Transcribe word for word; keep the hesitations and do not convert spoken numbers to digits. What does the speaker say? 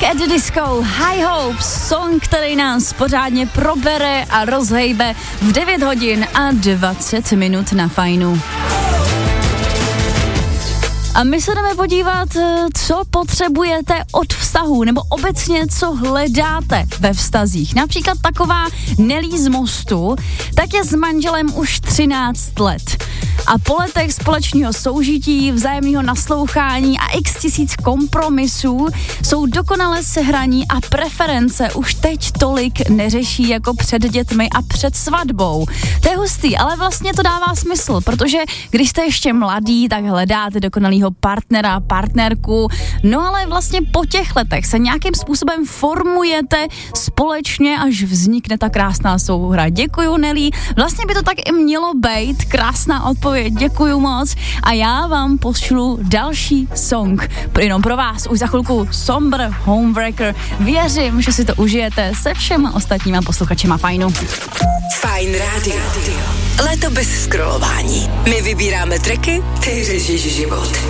at the Disco, High Hopes, song, který nás pořádně probere a rozhejbe v devět hodin a dvacet minut na Fajnu. A my se jdeme podívat, co potřebujete od vztahu, nebo obecně, co hledáte ve vztazích. Například taková Nelly z Mostu, tak je s manželem už třináct let. A po letech společného soužití, vzájemného naslouchání a x tisíc kompromisů jsou dokonale sehraní a preference už teď tolik neřeší jako před dětmi a před svatbou. To je hustý, ale vlastně to dává smysl, protože když jste ještě mladý, tak hledáte dokonalýho partnera, partnerku, no ale vlastně po těch letech se nějakým způsobem formujete společně, až vznikne ta krásná souhra. Děkuju, Nelly, vlastně by to tak i mělo být, krásná odpověď, děkuju moc a já vám pošlu další song, jenom pro vás, už za chvilku Somber Homewrecker. Věřím, že si to užijete se všema ostatníma posluchačema Fajnu. Fajn rádio. Léto bez scrollování. My vybíráme tracky, ty řešíš život.